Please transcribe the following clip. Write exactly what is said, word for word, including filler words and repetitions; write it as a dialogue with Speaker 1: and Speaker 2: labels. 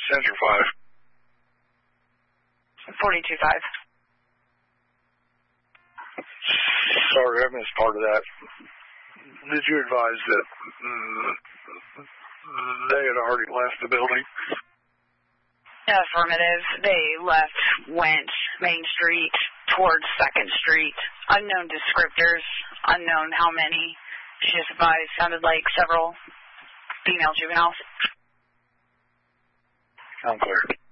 Speaker 1: Central five.
Speaker 2: forty-two five.
Speaker 1: Sorry, I missed part of that. Did you advise that mm, they had already left the building?
Speaker 2: Affirmative. They left, went Main Street towards second Street. Unknown descriptors, unknown how many. She just advised sounded like several female juveniles.
Speaker 1: I'm clear.